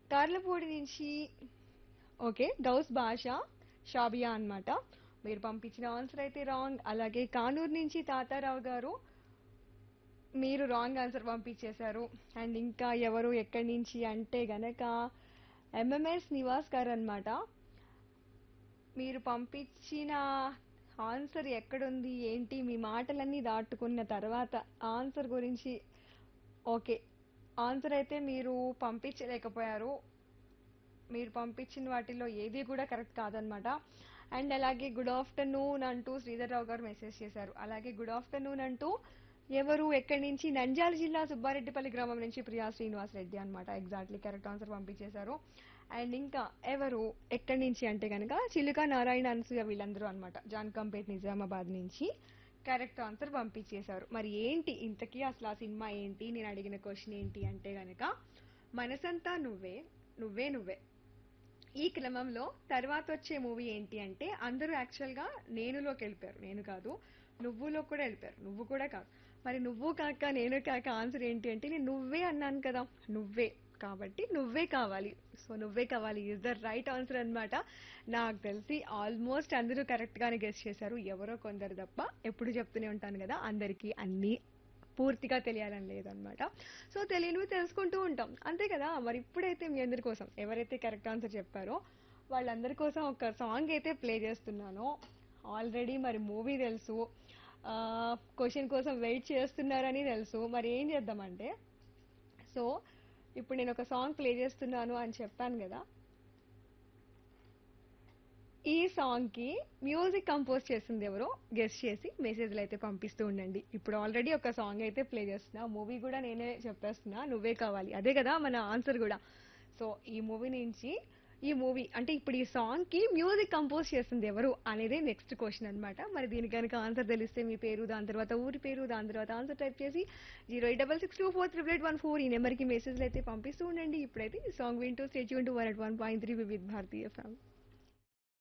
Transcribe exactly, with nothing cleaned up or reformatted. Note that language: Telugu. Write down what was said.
కార్లపూడి నుంచి ఓకే గౌస్ భాష షాబియా అన్నమాట. మీరు పంపించిన ఆన్సర్ అయితే రాంగ్. అలాగే కానూరు నుంచి తాతారావు గారు మీరు రాంగ్ ఆన్సర్ పంపించేశారు. అండ్ ఇంకా ఎవరు ఎక్కడి నుంచి అంటే గనక ఎంఎంఎస్ నివాస్ గారు అన్నమాట. మీరు పంపించిన ఆన్సర్ ఎక్కడుంది ఏంటి మీ మాటలన్నీ దాటుకున్న తర్వాత ఆన్సర్ గురించి ఓకే ఆన్సర్ అయితే మీరు పంపించలేకపోయారు. మీరు పంపించిన వాటిలో ఏది కూడా కరెక్ట్ కాదనమాట. అండ్ అలాగే గుడ్ ఆఫ్టర్నూన్ అంటూ శ్రీధర్ రావు గారు మెసేజ్ చేశారు. అలాగే గుడ్ ఆఫ్టర్నూన్ అంటూ ఎవరు ఎక్కడి నుంచి నంద్యాల జిల్లా సుబ్బారెడ్డిపల్లి గ్రామం నుంచి ప్రియా శ్రీనివాస్ రెడ్డి అనమాట. ఎగ్జాక్ట్లీ కరెక్ట్ ఆన్సర్ పంపించేశారు. అండ్ ఇంకా ఎవరు ఎక్కడి నుంచి అంటే కనుక చిలుక నారాయణ అనసూయ వీళ్ళందరూ అనమాట జాన్కంపేట్ నిజామాబాద్ నుంచి కరెక్ట్ ఆన్సర్ పంపించేశారు. మరి ఏంటి ఇంతకీ అసలు ఆ సినిమా ఏంటి నేను అడిగిన క్వశ్చన్ ఏంటి అంటే గనక మనసంతా నువ్వే నువ్వే నువ్వే. ఈ క్రమంలో తర్వాత వచ్చే మూవీ ఏంటి అంటే అందరూ యాక్చువల్ గా నేనులోకి వెళ్ళిపోయారు. నేను కాదు నువ్వులో కూడా వెళ్ళిపోయారు. నువ్వు కూడా కాదు. మరి నువ్వు కాక నేను కాక ఆన్సర్ ఏంటి అంటే నేను నువ్వే అన్నాను కదా. నువ్వే కాబట్టి నువ్వే కావాలి. సో నువ్వే కావాలి ఇస్ ద రైట్ ఆన్సర్ అన్నమాట. నాకు తెలిసి ఆల్మోస్ట్ అందరూ కరెక్ట్ గానే గెస్ చేశారు. ఎవరో కొందరు తప్ప. ఎప్పుడు చెప్తూనే ఉంటాను కదా అందరికీ అన్ని పూర్తిగా తెలియాలని లేదనమాట. సో తెలియనివి తెలుసుకుంటూ ఉంటాం అంతే కదా. మరి ఇప్పుడైతే మీ అందరి కోసం ఎవరైతే కరెక్ట్ ఆన్సర్ చెప్పారో వాళ్ళందరి కోసం ఒక సాంగ్ అయితే ప్లే చేస్తున్నాను. ఆల్రెడీ మరి మూవీ తెలుసు, క్వశ్చన్ కోసం వెయిట్ చేస్తున్నారని తెలుసు. మరి ఏం చేద్దామంటే సో ఇప్పుడు నేను ఒక సాంగ్ ప్లే చేస్తున్నాను అని చెప్పాను కదా. ఈ సాంగ్ కి మ్యూజిక్ కంపోజ్ చేసింది ఎవరో గెస్ట్ చేసి మెసేజ్లు అయితే పంపిస్తూ ఉండండి. ఇప్పుడు ఆల్రెడీ ఒక సాంగ్ అయితే ప్లే చేస్తున్నా. మూవీ కూడా నేనే చెప్పేస్తున్నా నువ్వే కావాలి అదే కదా మన ఆన్సర్ కూడా. సో ఈ మూవీ నుంచి ఈ మూవీ అంటే ఇప్పుడు ఈ సాంగ్ కి మ్యూజిక్ కంపోజ్ చేసింది ఎవరు అనేది నెక్స్ట్ క్వశ్చన్ అన్నమాట. మరి దీనికి కనుక ఆన్సర్ తెలిస్తే మీ పేరు దాని తర్వాత ఊరి పేరు దాని తర్వాత ఆన్సర్ టైప్ చేసి zero eight double six two four triple eight one four ఈ నెంబర్కి మెసేజ్లు అయితే పంపిస్తూ ఉండండి. ఇప్పుడైతే ఈ సాంగ్ వింటూ state Yoon to one at one point three with భారతీయ ఫ్యామ్.